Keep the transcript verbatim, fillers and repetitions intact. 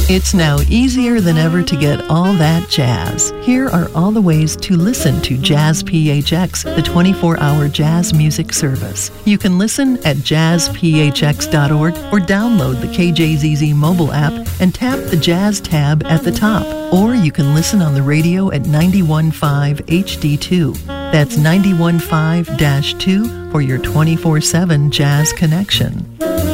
It's now easier than ever to get all that jazz. Here are all the ways to listen to Jazz P H X, the twenty-four hour jazz music service. You can listen at jazz p h x dot org or download the K J Z Z mobile app and tap the Jazz tab at the top. Or you can listen on the radio at ninety-one point five H D two. That's ninety-one point five dash two for your twenty-four seven jazz connection.